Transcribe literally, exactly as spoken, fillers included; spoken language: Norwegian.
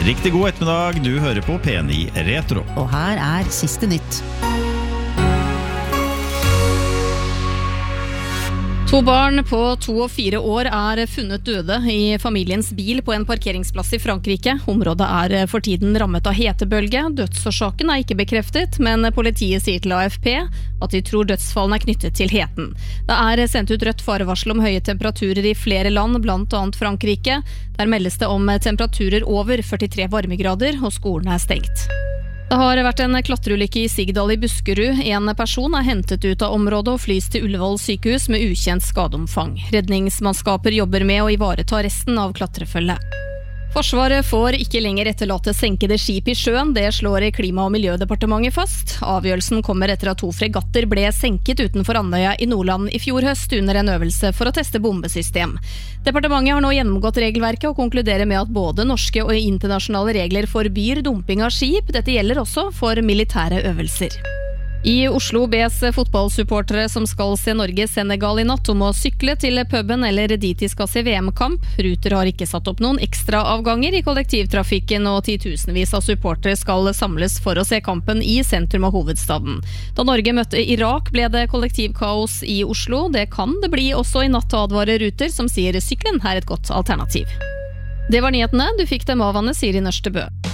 Riktig god ettermiddag, du hører på P ni Retro. Og her er siste nytt. To barn på to og fire år er funnet døde i familiens bil på en parkeringsplass i Frankrike. Området er for tiden rammet av hetebølge. Dødsårsaken er ikke bekreftet, men politiet sier til A F P at de tror dødsfallene er knyttet til heten. Det er sendt ut rødt farevarsel om høye temperaturer i flere land, blant annet Frankrike. Der meldes det om temperaturer over førtitre varmegrader, og skolen er stengt. Det har vært en klatreulykke i Sigdal i Buskerud. En person er hentet ut av området og flys til Ullevål sykehus med ukjent skadeomfang. Redningsmannskaper jobber med å ivareta resten av klatrefølget. Forsvaret får ikke lenger etterlate senkede skip i sjøen, det slår Klima- og miljødepartementet fast. Avgjørelsen kommer etter at to fregatter ble senket utenfor Andøya i Nordland i fjor høst under en øvelse for å teste bombesystem. Departementet har nå gjennomgått regelverket og konkluderer med at både norske og internasjonale regler forbyr dumping av skip. Dette gjelder også for militære øvelser. I Oslo bes fotballsupportere som skal se Norge-Senegal i natt om å sykle til puben eller dit de skal se V M-kamp. Ruter har ikke satt opp noen ekstra avganger i kollektivtrafikken, og titusenvis av supportere skal samles for å se kampen i sentrum av hovedstaden. Da Norge møtte Irak ble det kollektivkaos i Oslo. Det kan det bli også i natt, advarer Ruter, som sier syklen er et godt alternativ. Det var nyhetene. Du fikk dem av Anne Siri Nørstebø.